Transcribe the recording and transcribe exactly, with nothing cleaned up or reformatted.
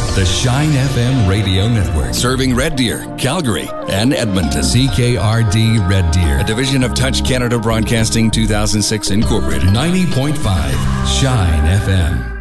the Shine F M radio network. Serving Red Deer, Calgary, and Edmonton. C K R D Red Deer. A division of Touch Canada Broadcasting two thousand six Incorporated. ninety point five Shine F M.